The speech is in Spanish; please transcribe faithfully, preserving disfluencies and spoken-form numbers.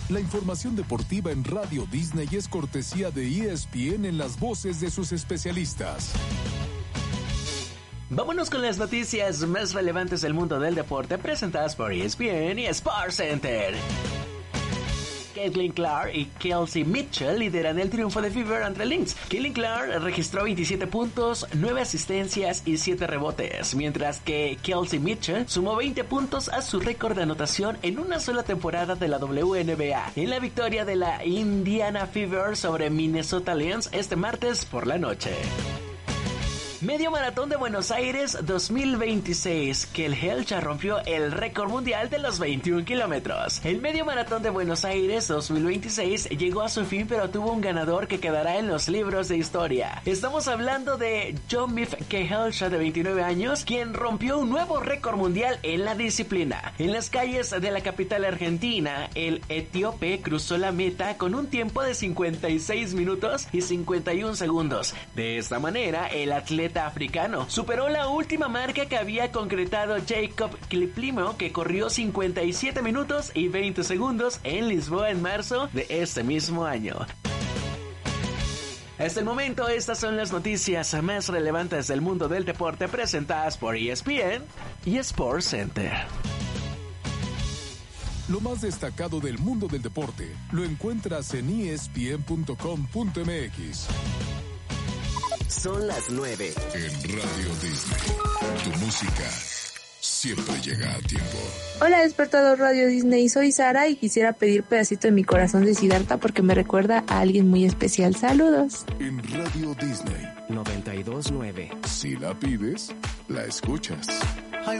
La información deportiva en Radio Disney es cortesía de E S P N en las voces de sus especialistas. Vámonos con las noticias más relevantes del mundo del deporte presentadas por E S P N y Sports Center. Caitlin Clark y Kelsey Mitchell lideran el triunfo de Fever ante Lynx. Caitlin Clark registró veintisiete puntos, nueve asistencias y siete rebotes, mientras que Kelsey Mitchell sumó veinte puntos a su récord de anotación en una sola temporada de la W N B A, en la victoria de la Indiana Fever sobre Minnesota Lynx este martes por la noche. Medio Maratón de Buenos Aires dos mil veintiséis. Kel Helcha rompió el récord mundial de los veintiún kilómetros. El Medio Maratón de Buenos Aires dos mil veintiséis llegó a su fin, pero tuvo un ganador que quedará en los libros de historia. Estamos hablando de Jomif Kehelcha, de veintinueve años, quien rompió un nuevo récord mundial en la disciplina. En las calles de la capital argentina, el etíope cruzó la meta con un tiempo de cincuenta y seis minutos y cincuenta y un segundos. De esta manera, el atleta africano superó la última marca que había concretado Jacob Kiplimo, que corrió cincuenta y siete minutos y veinte segundos en Lisboa en marzo de este mismo año. Hasta el momento, estas son las noticias más relevantes del mundo del deporte presentadas por E S P N y Sports Center. Lo más destacado del mundo del deporte lo encuentras en E S P N punto com punto M X. Son las nueve. En Radio Disney, tu música siempre llega a tiempo. Hola, despertador Radio Disney, soy Sara y quisiera pedir Pedacito de mi corazón de Siddhartha porque me recuerda a alguien muy especial. Saludos. En Radio Disney noventa y dos punto nueve. Si la pides, la escuchas.